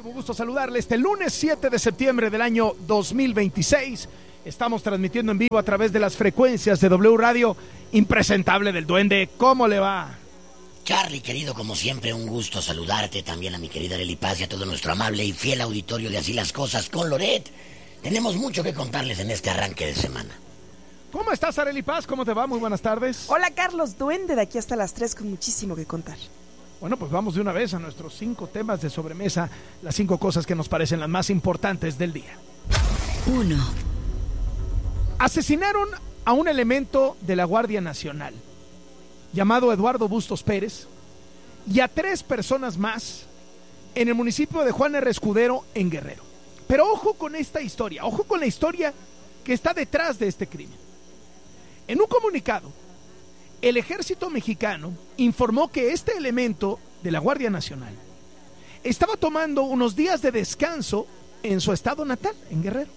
Un gusto saludarle este lunes 7 de septiembre del año 2026. Estamos transmitiendo en vivo a través de las frecuencias de W Radio. Impresentable del Duende, ¿cómo le va? Charlie, querido, como siempre, un gusto saludarte. También a mi querida Arely Paz y a todo nuestro amable y fiel auditorio de Así las Cosas con Loret. Tenemos mucho que contarles en este arranque de semana. ¿Cómo estás, Arely Paz? ¿Cómo te va? Muy buenas tardes. Hola, Carlos Duende, de aquí hasta las 3 con muchísimo que contar. Bueno, pues vamos de una vez a nuestros 5 temas de sobremesa, las 5 cosas que nos parecen las más importantes del día. 1. Asesinaron a un elemento de la Guardia Nacional, llamado Eduardo Bustos Pérez, y a 3 personas más en el municipio de Juan R. Escudero, en Guerrero. Pero ojo con esta historia, ojo con la historia que está detrás de este crimen. En un comunicado, el ejército mexicano informó que este elemento de la Guardia Nacional estaba tomando unos días de descanso en su estado natal, en Guerrero.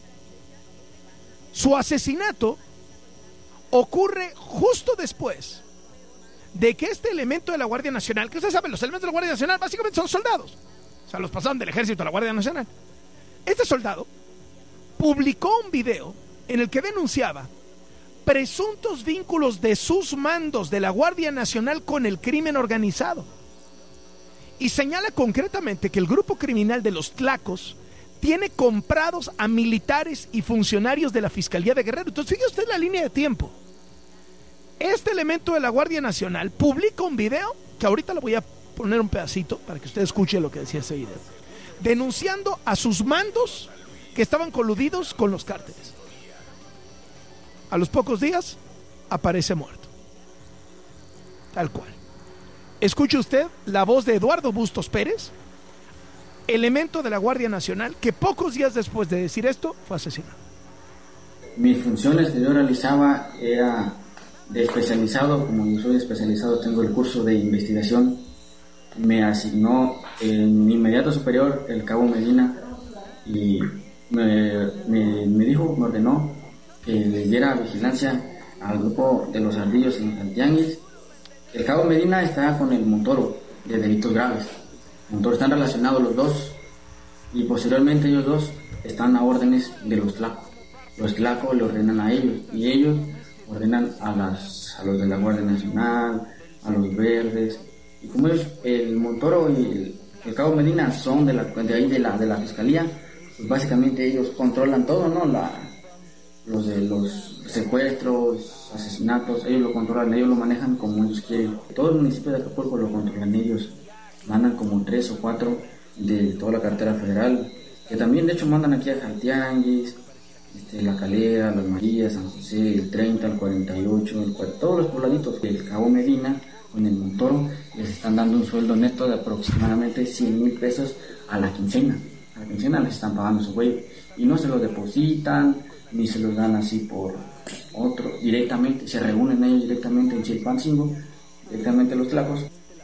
Su asesinato ocurre justo después de que este elemento de la Guardia Nacional, que ustedes saben, los elementos de la Guardia Nacional básicamente son soldados, o sea, los pasaron del ejército a la Guardia Nacional. Este soldado publicó un video en el que denunciaba presuntos vínculos de sus mandos de la Guardia Nacional con el crimen organizado. Y señala concretamente que el grupo criminal de los Tlacos tiene comprados a militares y funcionarios de la Fiscalía de Guerrero. Entonces, fíjese usted la línea de tiempo. Este elemento de la Guardia Nacional publica un video, que ahorita le voy a poner un pedacito para que usted escuche lo que decía ese video, denunciando a sus mandos que estaban coludidos con los cárteles. A los pocos días aparece muerto. Tal cual. Escuche usted la voz de Eduardo Bustos Pérez, elemento de la Guardia Nacional, que pocos días después de decir esto fue asesinado. Mis funciones que yo realizaba era de especializado. Como yo soy especializado, tengo el curso de investigación. Me asignó en mi inmediato superior, el cabo Medina, y me dijo, me ordenó que les diera vigilancia al grupo de los ardillos en Santianguis. El cabo Medina está con el Montoro de delitos graves. Montoro, están relacionados los dos, y posteriormente ellos dos están a órdenes de los Tlacos. Los Tlacos le ordenan a ellos, y ellos ordenan a los de la Guardia Nacional, a los verdes. Y como ellos, el Montoro y el cabo Medina son de la Fiscalía, pues básicamente ellos controlan todo, ¿no? Los de los secuestros, asesinatos, ellos lo controlan, ellos lo manejan como ellos quieren. Todo el municipio de Acapulco lo controlan ellos. Mandan como 3 o 4 de toda la cartera federal, que también de hecho mandan aquí a Santianguis, La Calera, Las Marías, San José, el 30, el 48, todos los pobladitos del cabo Medina con el Montoro les están dando un sueldo neto de aproximadamente 100,000 pesos a la quincena. A la quincena les están pagando su güey, y no se los depositan ni se los dan así por otro, directamente se reúnen ellos directamente en Chilpancingo, directamente los Tlacos.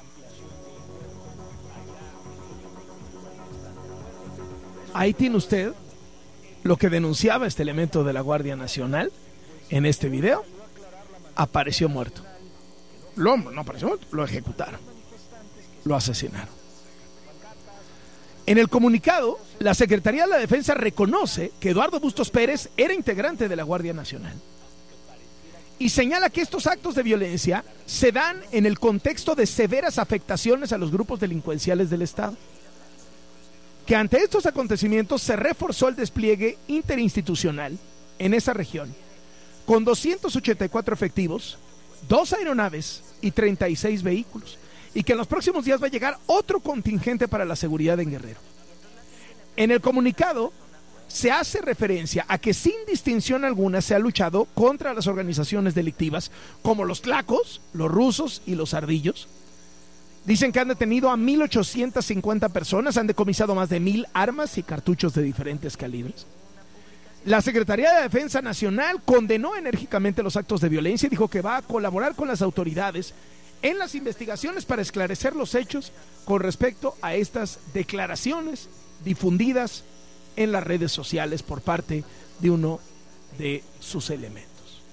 Ahí tiene usted lo que denunciaba este elemento de la Guardia Nacional en este video. Apareció muerto. No apareció muerto, lo ejecutaron, lo asesinaron. En el comunicado, la Secretaría de la Defensa reconoce que Eduardo Bustos Pérez era integrante de la Guardia Nacional y señala que estos actos de violencia se dan en el contexto de severas afectaciones a los grupos delincuenciales del Estado. Que ante estos acontecimientos se reforzó el despliegue interinstitucional en esa región, con 284 efectivos, 2 aeronaves y 36 vehículos, y que en los próximos días va a llegar otro contingente para la seguridad en Guerrero. En el comunicado se hace referencia a que sin distinción alguna se ha luchado contra las organizaciones delictivas como los Tlacos, los rusos y los ardillos. Dicen que han detenido a 1,850 personas, han decomisado más de 1,000 armas y cartuchos de diferentes calibres. La Secretaría de Defensa Nacional condenó enérgicamente los actos de violencia y dijo que va a colaborar con las autoridades en las investigaciones para esclarecer los hechos con respecto a estas declaraciones difundidas en las redes sociales por parte de uno de sus elementos.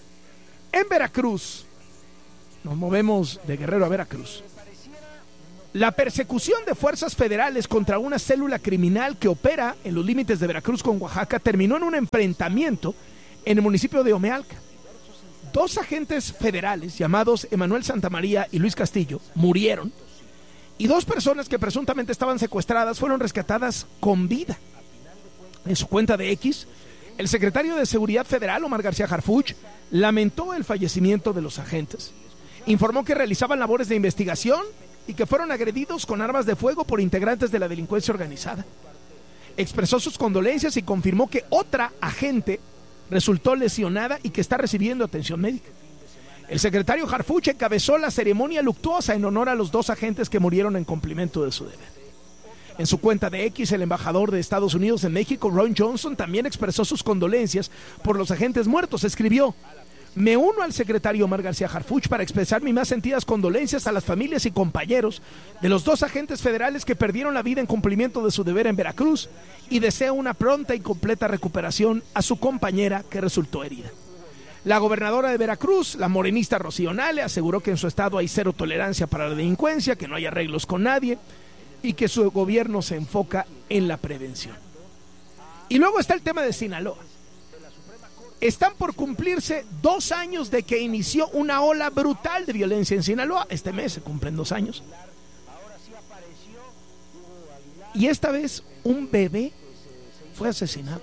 En Veracruz, nos movemos de Guerrero a Veracruz, La persecución de fuerzas federales contra una célula criminal que opera en los límites de Veracruz con Oaxaca terminó en un enfrentamiento en el municipio de Omealca. 2 agentes federales llamados Emanuel Santamaría y Luis Castillo murieron y 2 personas que presuntamente estaban secuestradas fueron rescatadas con vida. En su cuenta de X, el secretario de Seguridad Federal, Omar García Harfuch, lamentó el fallecimiento de los agentes. Informó que realizaban labores de investigación y que fueron agredidos con armas de fuego por integrantes de la delincuencia organizada. Expresó sus condolencias y confirmó que otra agente resultó lesionada y que está recibiendo atención médica. El secretario Harfuch encabezó la ceremonia luctuosa en honor a los 2 agentes que murieron en cumplimiento de su deber. En su cuenta de X, el embajador de Estados Unidos en México, Ron Johnson, también expresó sus condolencias por los agentes muertos. Escribió: me uno al secretario Omar García Harfuch para expresar mis más sentidas condolencias a las familias y compañeros de los 2 agentes federales que perdieron la vida en cumplimiento de su deber en Veracruz y deseo una pronta y completa recuperación a su compañera que resultó herida. La gobernadora de Veracruz, la morenista Rocío Nale, aseguró que en su estado hay 0 tolerancia para la delincuencia, que no hay arreglos con nadie y que su gobierno se enfoca en la prevención. Y luego está el tema de Sinaloa. Están por cumplirse 2 años de que inició una ola brutal de violencia en Sinaloa. Este mes se cumplen 2 años. Y esta vez un bebé fue asesinado.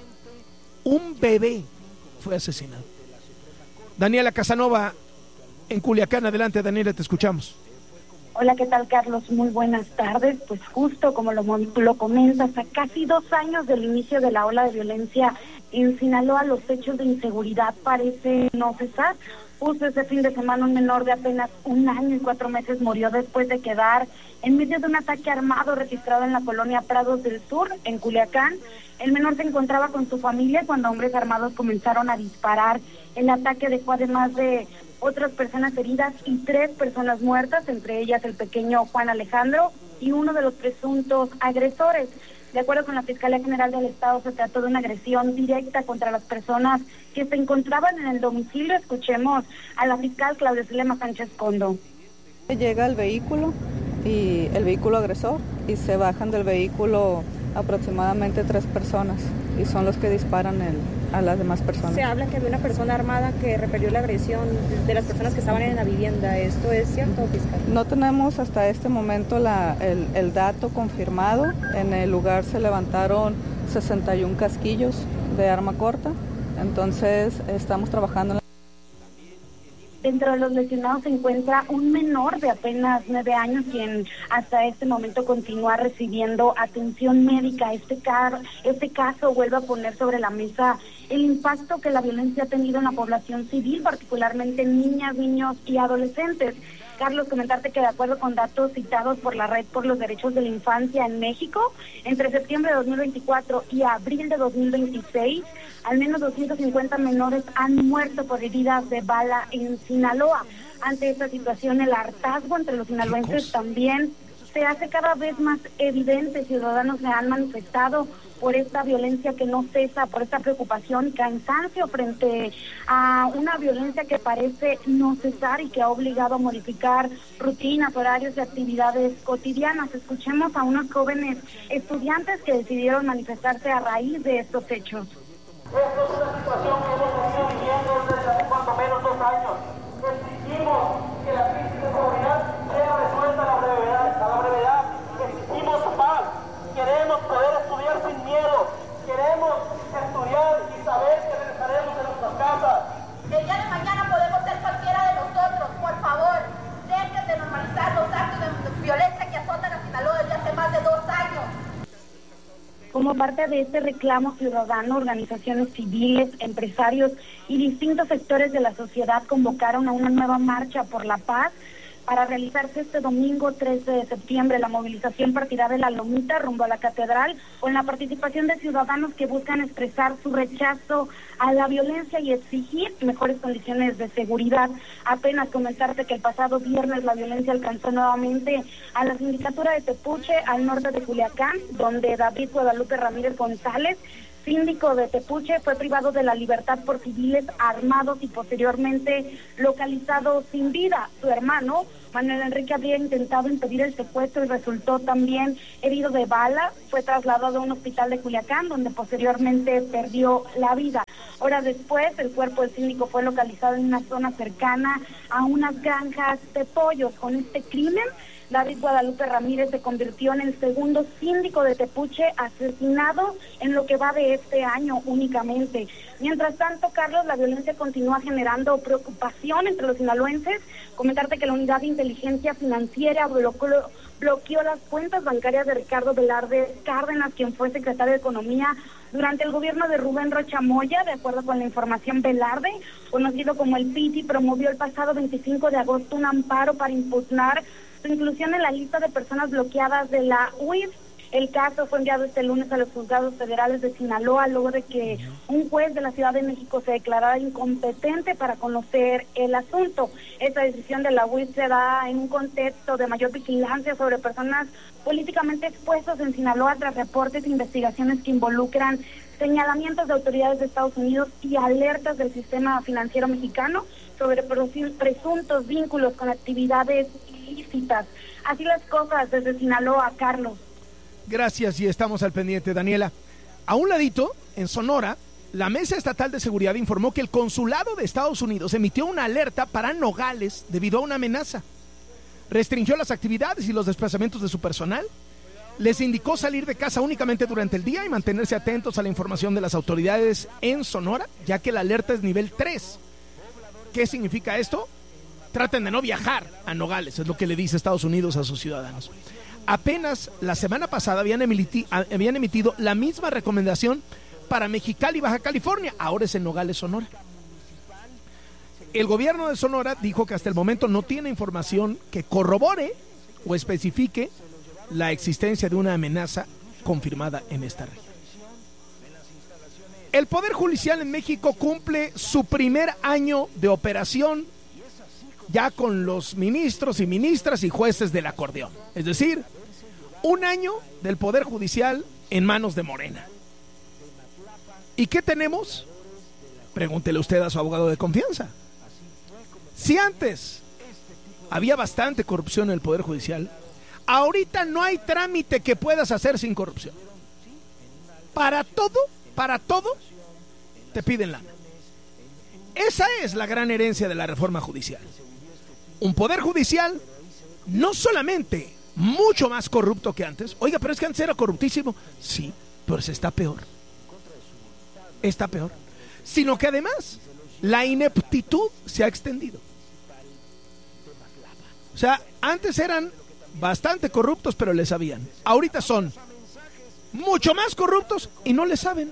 Un bebé fue asesinado. Daniela Casanova, en Culiacán. Adelante, Daniela, te escuchamos. Hola, ¿qué tal, Carlos? Muy buenas tardes. Pues justo como lo comentas, a casi 2 años del inicio de la ola de violencia en Sinaloa, los hechos de inseguridad parecen no cesar. Justo este fin de semana, un menor de apenas 1 año y 4 meses murió después de quedar en medio de un ataque armado registrado en la colonia Prados del Sur, en Culiacán. El menor se encontraba con su familia cuando hombres armados comenzaron a disparar. El ataque dejó además de otras personas heridas y 3 personas muertas, entre ellas el pequeño Juan Alejandro y uno de los presuntos agresores. De acuerdo con la Fiscalía General del Estado, se trató de una agresión directa contra las personas que se encontraban en el domicilio. Escuchemos a la fiscal Claudia Zulema Sánchez Condo. Llega el vehículo y el vehículo agresor y se bajan del vehículo aproximadamente 3 personas y son los que disparan a las demás personas. Se habla que había una persona armada que repelió la agresión de las personas que estaban en la vivienda. ¿Esto es cierto, fiscal? No tenemos hasta este momento el dato confirmado. En el lugar se levantaron 61 casquillos de arma corta, entonces estamos trabajando en la... Dentro de los lesionados se encuentra un menor de apenas 9 años, quien hasta este momento continúa recibiendo atención médica. Este caso vuelve a poner sobre la mesa el impacto que la violencia ha tenido en la población civil, particularmente en niñas, niños y adolescentes. Carlos, comentarte que de acuerdo con datos citados por la Red por los Derechos de la Infancia en México, entre septiembre de 2024 y abril de 2026, al menos 250 menores han muerto por heridas de bala en Sinaloa. Ante esta situación, el hartazgo entre los sinaloenses también se hace cada vez más evidente. Ciudadanos se han manifestado por esta violencia que no cesa, por esta preocupación y cansancio frente a una violencia que parece no cesar y que ha obligado a modificar rutinas, horarios y actividades cotidianas. Escuchemos a unos jóvenes estudiantes que decidieron manifestarse a raíz de estos hechos. Esto es una situación que hemos venido viviendo desde hace cuando menos 2 años. Exigimos que la crisis de seguridad sea resuelta a la brevedad. Exigimos paz. Queremos poder estudiar sin miedo. Queremos estudiar y saber que regresaremos a nuestras casas. El día de mañana podemos ser cualquiera de nosotros. Por favor, dejen de normalizar los actos de violencia que azotan a Sinaloa desde hace más de 2 años. Como parte de este reclamo ciudadano, organizaciones civiles, empresarios y distintos sectores de la sociedad convocaron a una nueva marcha por la paz para realizarse este domingo 13 de septiembre. La movilización partirá de la Lomita rumbo a la Catedral, con la participación de ciudadanos que buscan expresar su rechazo a la violencia y exigir mejores condiciones de seguridad. Apenas comentarte que el pasado viernes la violencia alcanzó nuevamente a la sindicatura de Tepuche, al norte de Culiacán, donde David Guadalupe Ramírez González, síndico de Tepuche, fue privado de la libertad por civiles armados y posteriormente localizado sin vida. Su hermano Manuel Enrique habría intentado impedir el secuestro y resultó también herido de bala. Fue trasladado a un hospital de Culiacán, donde posteriormente perdió la vida. Horas después, el cuerpo del síndico fue localizado en una zona cercana a unas granjas de pollos. Con este crimen, David Guadalupe Ramírez se convirtió en el segundo síndico de Tepuche asesinado en lo que va de este año únicamente. Mientras tanto, Carlos, la violencia continúa generando preocupación entre los sinaloenses. Comentarte que la Unidad de Inteligencia Financiera bloqueó las cuentas bancarias de Ricardo Velarde Cárdenas, quien fue secretario de Economía durante el gobierno de Rubén Rocha Moya. De acuerdo con la información, Velarde, conocido como el Piti, promovió el pasado 25 de agosto un amparo para impugnar su inclusión en la lista de personas bloqueadas de la UIF. El caso fue enviado este lunes a los juzgados federales de Sinaloa, luego de que un juez de la Ciudad de México se declarara incompetente para conocer el asunto. Esta decisión de la UIF se da en un contexto de mayor vigilancia sobre personas políticamente expuestas en Sinaloa tras reportes e investigaciones que involucran señalamientos de autoridades de Estados Unidos y alertas del sistema financiero mexicano sobre presuntos vínculos con actividades ilícitas. Así las cosas desde Sinaloa, Carlos. Gracias, y estamos al pendiente, Daniela. A un ladito, en Sonora, la Mesa Estatal de Seguridad informó que el Consulado de Estados Unidos emitió una alerta para Nogales debido a una amenaza. Restringió las actividades y los desplazamientos de su personal. Les indicó salir de casa únicamente durante el día y mantenerse atentos a la información de las autoridades en Sonora, ya que la alerta es nivel 3. ¿Qué significa esto? Traten de no viajar a Nogales, es lo que le dice Estados Unidos a sus ciudadanos. Apenas la semana pasada habían emitido la misma recomendación para Mexicali, Baja California. Ahora es en Nogales, Sonora. El gobierno de Sonora dijo que hasta el momento no tiene información que corrobore o especifique la existencia de una amenaza confirmada en esta región. El Poder Judicial en México cumple su primer año de operación ya con los ministros y ministras y jueces del acordeón. Es decir, un año del Poder Judicial en manos de Morena. ¿Y qué tenemos? Pregúntele usted a su abogado de confianza. Si antes había bastante corrupción en el Poder Judicial, ahorita no hay trámite que puedas hacer sin corrupción. Para todo, te piden lana. Esa es la gran herencia de la reforma judicial. Un Poder Judicial no solamente mucho más corrupto que antes. Oiga, pero es que antes era corruptísimo. Sí, pero se está peor. Está peor. Sino que además la ineptitud se ha extendido. O sea, antes eran bastante corruptos, pero le sabían. Ahorita son mucho más corruptos y no le saben.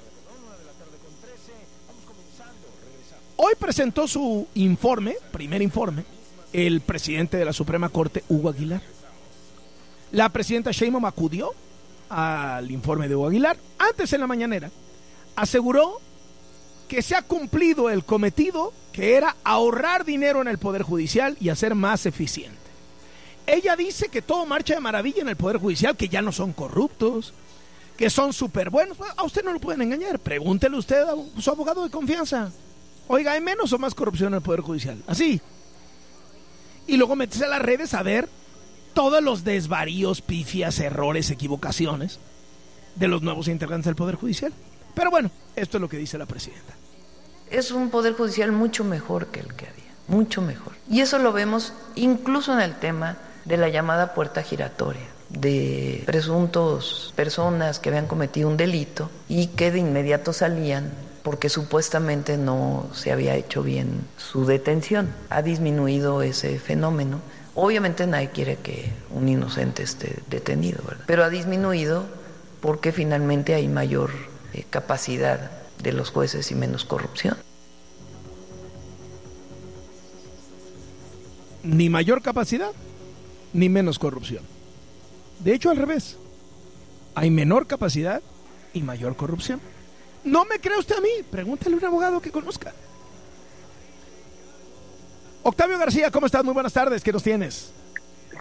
Hoy presentó su informe, primer informe, el presidente de la Suprema Corte, Hugo Aguilar. La presidenta Sheinbaum acudió al informe de Hugo Aguilar. Antes, en la mañanera, aseguró que se ha cumplido el cometido, que era ahorrar dinero en el Poder Judicial y hacer más eficiente. Ella dice que todo marcha de maravilla en el Poder Judicial, que ya no son corruptos, que son súper buenos. A usted no lo pueden engañar. Pregúntele usted a su abogado de confianza. Oiga, ¿hay menos o más corrupción en el Poder Judicial? Así. Y luego métese a las redes a ver todos los desvaríos, pifias, errores, equivocaciones de los nuevos integrantes del Poder Judicial. Pero bueno, esto es lo que dice la presidenta. Es un Poder Judicial mucho mejor que el que había, mucho mejor. Y eso lo vemos incluso en el tema de la llamada puerta giratoria, de presuntos personas que habían cometido un delito y que de inmediato salían porque supuestamente no se había hecho bien su detención. Ha disminuido ese fenómeno. Obviamente nadie quiere que un inocente esté detenido, ¿verdad? Pero ha disminuido porque finalmente hay mayor capacidad de los jueces y menos corrupción. Ni mayor capacidad, ni menos corrupción. De hecho, al revés. Hay menor capacidad y mayor corrupción. ¿No me cree usted a mí? Pregúntale a un abogado que conozca. Octavio García, ¿cómo estás? Muy buenas tardes, ¿qué nos tienes?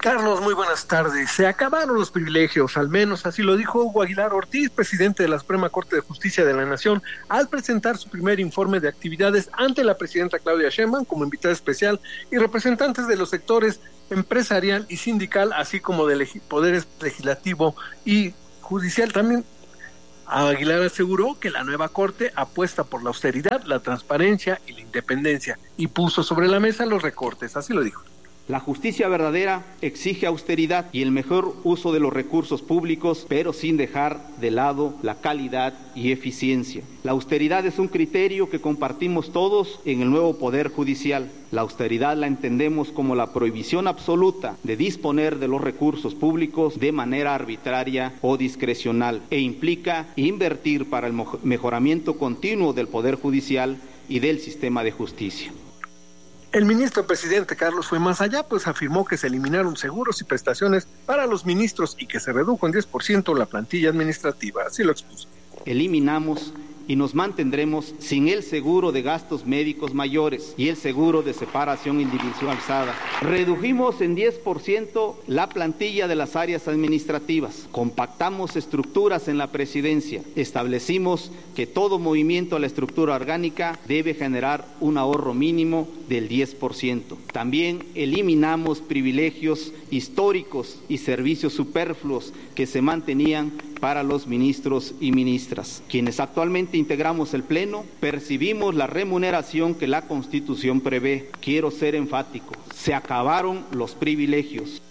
Carlos, muy buenas tardes. Se acabaron los privilegios, al menos así lo dijo Hugo Aguilar Ortiz, presidente de la Suprema Corte de Justicia de la Nación, al presentar su primer informe de actividades ante la presidenta Claudia Sheinbaum como invitada especial y representantes de los sectores empresarial y sindical, así como del poder legislativo y judicial. También Aguilar aseguró que la nueva Corte apuesta por la austeridad, la transparencia y la independencia y puso sobre la mesa los recortes, así lo dijo. La justicia verdadera exige austeridad y el mejor uso de los recursos públicos, pero sin dejar de lado la calidad y eficiencia. La austeridad es un criterio que compartimos todos en el nuevo Poder Judicial. La austeridad la entendemos como la prohibición absoluta de disponer de los recursos públicos de manera arbitraria o discrecional e implica invertir para el mejoramiento continuo del Poder Judicial y del sistema de justicia. El ministro presidente Carlos fue más allá, pues afirmó que se eliminaron seguros y prestaciones para los ministros y que se redujo en 10% la plantilla administrativa, así lo expuso. Eliminamos y nos mantendremos sin el seguro de gastos médicos mayores y el seguro de separación individualizada. Redujimos en 10% la plantilla de las áreas administrativas. Compactamos estructuras en la presidencia. Establecimos que todo movimiento a la estructura orgánica debe generar un ahorro mínimo del 10%. También eliminamos privilegios históricos y servicios superfluos que se mantenían para los ministros y ministras. Quienes actualmente integramos el Pleno, percibimos la remuneración que la Constitución prevé. Quiero ser enfático, se acabaron los privilegios.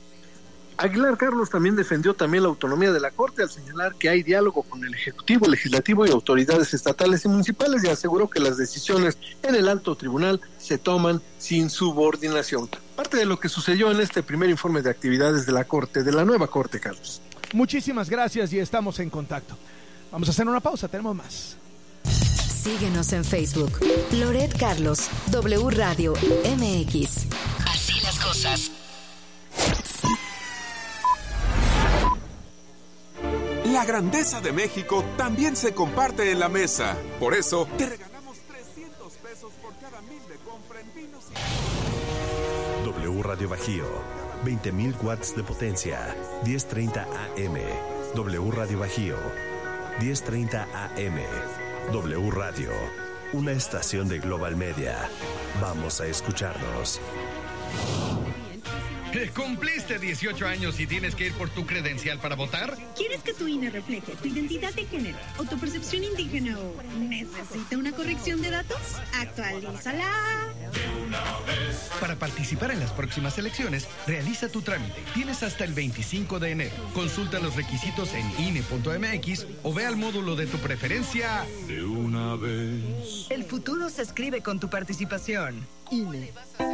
Aguilar Carlos también defendió la autonomía de la Corte al señalar que hay diálogo con el Ejecutivo, Legislativo y autoridades estatales y municipales y aseguró que las decisiones en el alto tribunal se toman sin subordinación. Parte de lo que sucedió en este primer informe de actividades de la Corte, de la nueva Corte, Carlos. Muchísimas gracias y estamos en contacto. Vamos a hacer una pausa, tenemos más. Síguenos en Facebook. Loret Carlos, W Radio MX. Así las cosas. La grandeza de México también se comparte en la mesa. Por eso, te regalamos 300 pesos por cada 1,000 de compra en vinos y... W Radio Bajío, 20,000 watts de potencia, 1030 AM. W Radio Bajío, 1030 AM. W Radio, una estación de Global Media. Vamos a escucharnos. ¿Cumpliste 18 años y tienes que ir por tu credencial para votar? ¿Quieres que tu INE refleje tu identidad de género o tu percepción indígena o necesita una corrección de datos? ¡Actualízala! Para participar en las próximas elecciones, realiza tu trámite. Tienes hasta el 25 de enero. Consulta los requisitos en INE.mx o ve al módulo de tu preferencia de una vez. El futuro se escribe con tu participación. INE.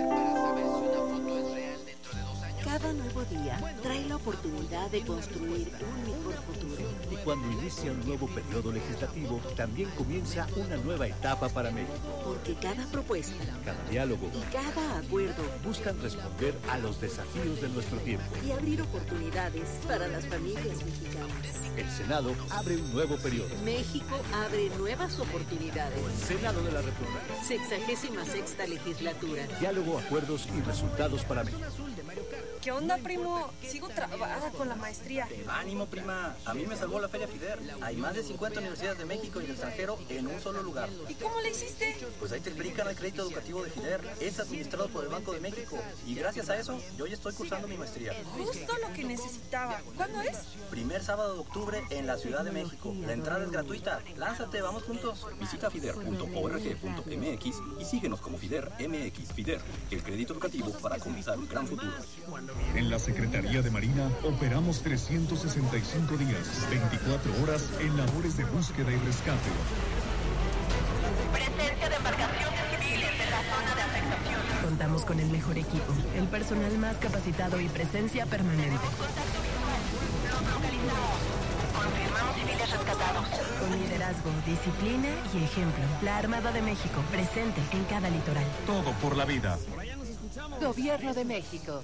Cada nuevo día trae la oportunidad de construir un mejor futuro. Y cuando inicia un nuevo periodo legislativo, también comienza una nueva etapa para México. Porque cada propuesta, cada diálogo y cada acuerdo buscan responder a los desafíos de nuestro tiempo y abrir oportunidades para las familias mexicanas. El Senado abre un nuevo periodo. México abre nuevas oportunidades. Senado de la República. 66ª legislatura. Diálogo, acuerdos y resultados para México. ¿Qué onda, primo? Sigo trabada con la maestría. Ánimo, prima. A mí me salvó la Feria FIDER. Hay más de 50 universidades de México y del extranjero en un solo lugar. ¿Y cómo le hiciste? Pues ahí te explican el crédito educativo de FIDER. Es administrado por el Banco de México. Y gracias a eso, yo ya estoy cursando mi maestría. Justo lo que necesitaba. ¿Cuándo es? Primer sábado de octubre en la Ciudad de México. La entrada es gratuita. Lánzate, vamos juntos. Visita fider.org.mx y síguenos como FIDER MX. FIDER, el crédito educativo para comenzar un gran futuro. En la Secretaría de Marina operamos 365 días, 24 horas en labores de búsqueda y rescate. Presencia de embarcaciones civiles en la zona de afectación. Contamos con el mejor equipo, el personal más capacitado y presencia permanente. Los localizamos. Confirmamos civiles rescatados. Con liderazgo, disciplina y ejemplo. La Armada de México, presente en cada litoral. Todo por la vida. Gobierno de México.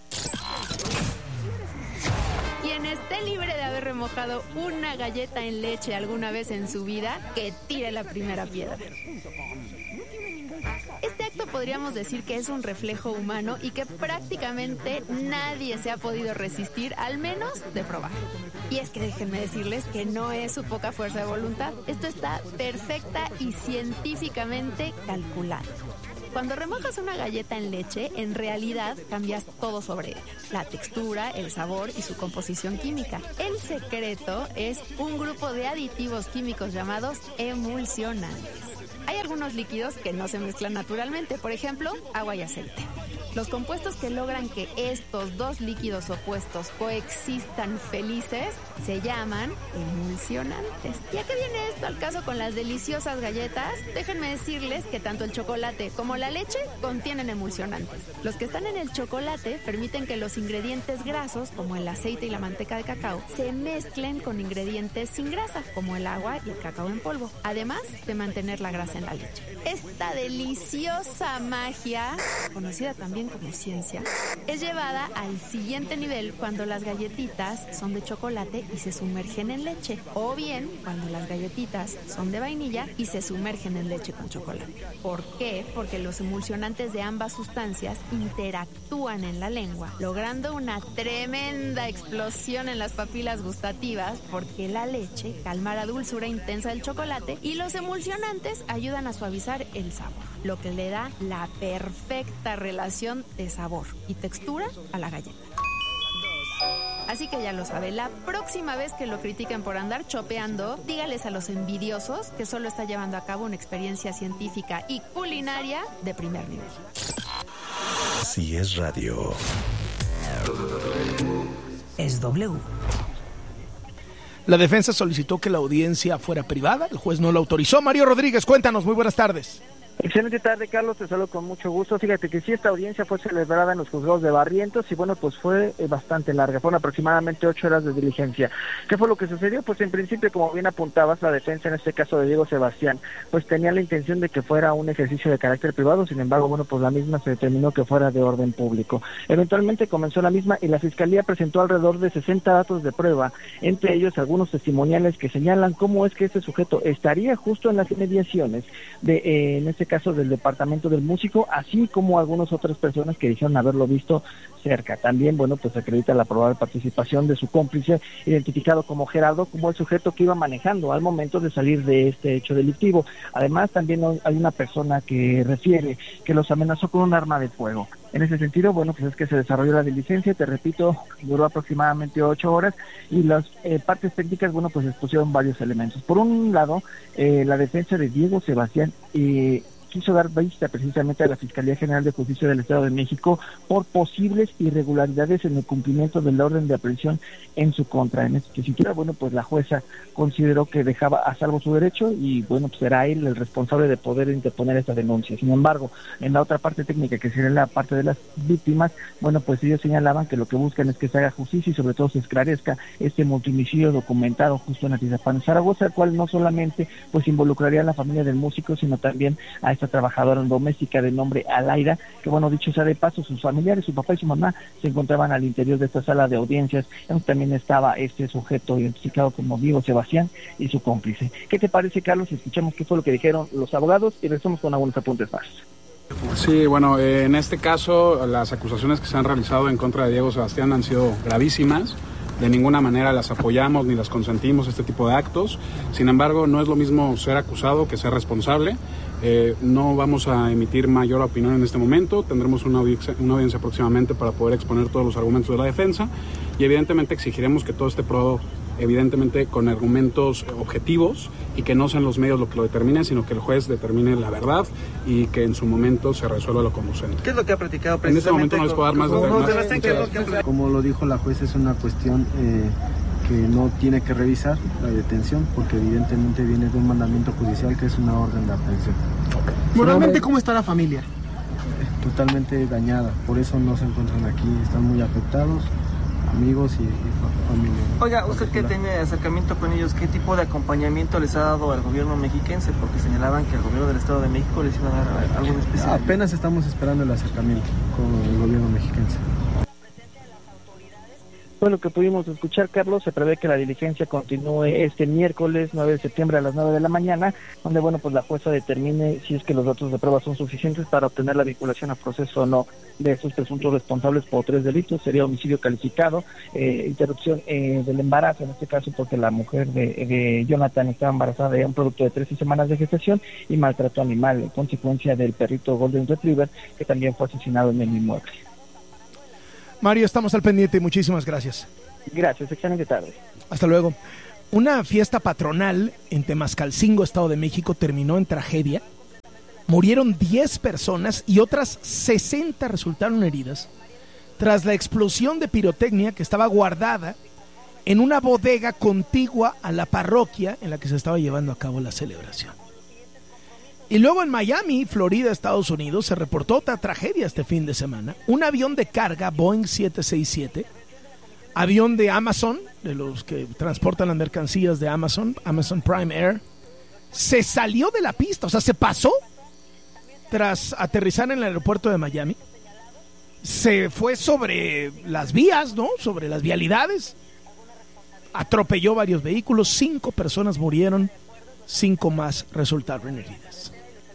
Quien esté libre de haber remojado una galleta en leche alguna vez en su vida, que tire la primera piedra. Este acto podríamos decir que es un reflejo humano y que prácticamente nadie se ha podido resistir, al menos de probar. Y es que déjenme decirles que no es su poca fuerza de voluntad. Esto está perfecta y científicamente calculado. Cuando remojas una galleta en leche, en realidad cambias todo sobre ella. La textura, el sabor y su composición química. El secreto es un grupo de aditivos químicos llamados emulsionantes. Hay algunos líquidos que no se mezclan naturalmente, por ejemplo, agua y aceite. Los compuestos que logran que estos dos líquidos opuestos coexistan felices se llaman emulsionantes. ¿Y a qué viene esto al caso con las deliciosas galletas? Déjenme decirles que tanto el chocolate como la leche contienen emulsionantes. Los que están en el chocolate permiten que los ingredientes grasos, como el aceite y la manteca de cacao, se mezclen con ingredientes sin grasa, como el agua y el cacao en polvo, además de mantener la grasa en la leche. Esta deliciosa magia, conocida también como ciencia, es llevada al siguiente nivel cuando las galletitas son de chocolate y se sumergen en leche, o bien cuando las galletitas son de vainilla y se sumergen en leche con chocolate. ¿Por qué? Porque los emulsionantes de ambas sustancias interactúan en la lengua, logrando una tremenda explosión en las papilas gustativas, porque la leche calma la dulzura intensa del chocolate y los emulsionantes ayudan a suavizar el sabor, lo que le da la perfecta relación de sabor y textura a la galleta. Así que ya lo sabe, la próxima vez que lo critiquen por andar chopeando, dígales a los envidiosos que solo está llevando a cabo una experiencia científica y culinaria de primer nivel. Así es radio. Es W. La defensa solicitó que la audiencia fuera privada, el juez no lo autorizó. Mario Rodríguez, cuéntanos, muy buenas tardes. Excelente tarde, Carlos, te saludo con mucho gusto. Fíjate que sí, esta audiencia fue celebrada en los juzgados de Barrientos y bueno, pues fue bastante larga, fueron aproximadamente 8 horas de diligencia. ¿Qué fue lo que sucedió? Pues en principio, como bien apuntabas, la defensa, en este caso de Diego Sebastián, pues tenía la intención de que fuera un ejercicio de carácter privado, sin embargo, bueno, pues la misma se determinó que fuera de orden público. Eventualmente comenzó la misma y la Fiscalía presentó alrededor de 60 datos de prueba, entre ellos algunos testimoniales que señalan cómo es que este sujeto estaría justo en las inmediaciones de, en este caso, del departamento del músico, así como algunas otras personas que dijeron haberlo visto cerca. También, bueno, pues acredita la probable participación de su cómplice, identificado como Gerardo, como el sujeto que iba manejando al momento de salir de este hecho delictivo. Además, también hay una persona que refiere que los amenazó con un arma de fuego. En ese sentido, bueno, pues es que se desarrolló la diligencia, te repito, duró aproximadamente 8 horas y las partes técnicas, bueno, pues expusieron varios elementos. Por un lado, la defensa de Diego Sebastián quiso dar vista precisamente a la Fiscalía General de Justicia del Estado de México por posibles irregularidades en el cumplimiento del orden de aprehensión en su contra. En esta situación, bueno, pues la jueza consideró que dejaba a salvo su derecho y, bueno, pues será él el responsable de poder interponer esta denuncia. Sin embargo, en la otra parte técnica, que sería la parte de las víctimas, bueno, pues ellos señalaban que lo que buscan es que se haga justicia y sobre todo se esclarezca este multihomicidio documentado justo en Atizapán, Zaragoza, el cual no solamente pues involucraría a la familia del músico, sino también a esta trabajadora doméstica de nombre Alaira, que bueno, dicho sea de paso, sus familiares, su papá y su mamá se encontraban al interior de esta sala de audiencias, donde también estaba este sujeto identificado como Diego Sebastián y su cómplice. ¿Qué te parece, Carlos? Escuchamos qué fue lo que dijeron los abogados y regresamos con algunos apuntes más. Sí, bueno, en este caso las acusaciones que se han realizado en contra de Diego Sebastián han sido gravísimas. De ninguna manera las apoyamos ni las consentimos, este tipo de actos. Sin embargo, no es lo mismo ser acusado que ser responsable. No vamos a emitir mayor opinión en este momento. Tendremos una audiencia próximamente para poder exponer todos los argumentos de la defensa y evidentemente exigiremos que todo esté probado, evidentemente con argumentos objetivos y que no sean los medios lo que lo determinen, sino que el juez determine la verdad y que en su momento se resuelva lo conducente. ¿Qué es lo que ha platicado precisamente? En este momento no les puedo dar más Como lo dijo la juez, es una cuestión que no tiene que revisar la detención porque evidentemente viene de un mandamiento judicial que es una orden de aprehensión. Moralmente, ¿cómo está la familia? Totalmente dañada, por eso no se encuentran aquí, están muy afectados, amigos y familia. Oiga, usted que tiene acercamiento con ellos, ¿qué tipo de acompañamiento les ha dado al gobierno mexiquense? Porque señalaban que el gobierno del Estado de México les iba a dar algo en especial. Apenas estamos esperando el acercamiento con el gobierno mexiquense. fue lo que pudimos escuchar, Carlos. Se prevé que la diligencia continúe este miércoles 9 de septiembre a las 9 de la mañana, donde, bueno, pues la jueza determine si es que los datos de prueba son suficientes para obtener la vinculación a proceso o no de esos presuntos responsables por 3 delitos. Sería homicidio calificado, interrupción del embarazo, en este caso porque la mujer de Jonathan estaba embarazada de un producto de 13 semanas de gestación, y maltrato animal en consecuencia del perrito Golden Retriever, que también fue asesinado en el inmueble. Mario, estamos al pendiente y muchísimas gracias. Gracias, excelente tarde. Hasta luego. Una fiesta patronal en Temascalcingo, Estado de México, terminó en tragedia. Murieron 10 personas y otras 60 resultaron heridas tras la explosión de pirotecnia que estaba guardada en una bodega contigua a la parroquia en la que se estaba llevando a cabo la celebración. Y luego en Miami, Florida, Estados Unidos, se reportó otra tragedia este fin de semana. Un avión de carga Boeing 767, avión de Amazon, de los que transportan las mercancías de Amazon Prime Air, se salió de la pista, o sea, se pasó tras aterrizar en el aeropuerto de Miami. Se fue sobre las vías, ¿no? Sobre las vialidades. Atropelló varios vehículos, 5 personas murieron, 5 más resultaron heridas.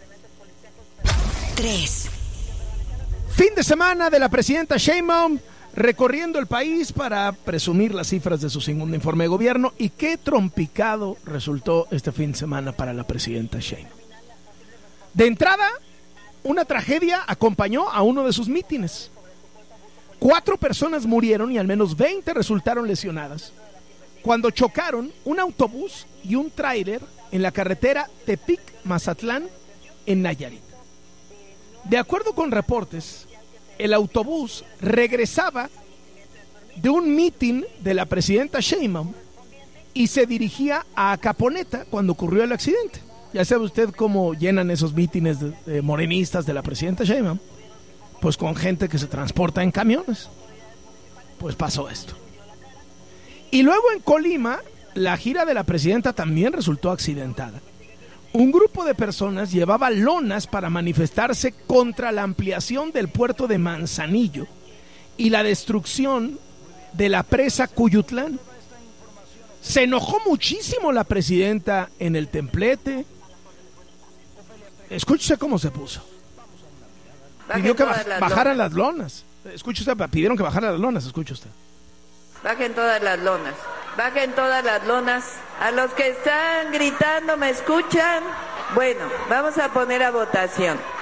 3. Fin de semana de la presidenta Sheinbaum recorriendo el país para presumir las cifras de su segundo informe de gobierno. Y qué trompicado resultó este fin de semana para la presidenta Sheinbaum. De entrada, una tragedia acompañó a uno de sus mítines. 4 personas murieron y al menos 20 resultaron lesionadas cuando chocaron un autobús y un tráiler en la carretera Tepic-Mazatlán en Nayarit. De acuerdo con reportes, el autobús regresaba de un mitin de la presidenta Sheinbaum y se dirigía a Caponeta cuando ocurrió el accidente. Ya sabe usted cómo llenan esos mítines de morenistas de la presidenta Sheinbaum, pues con gente que se transporta en camiones. Pues pasó esto. Y luego en Colima, la gira de la presidenta también resultó accidentada. Un grupo de personas llevaba lonas para manifestarse contra la ampliación del puerto de Manzanillo y la destrucción de la presa Cuyutlán. Se enojó muchísimo la presidenta en el templete. Escúchese cómo se puso. Pidió que bajaran las lonas. Escuche usted, pidieron que bajaran las lonas, escuche usted. Bajen todas las lonas. Bajen todas las lonas. A los que están gritando, ¿me escuchan? Bueno, vamos a poner a votación.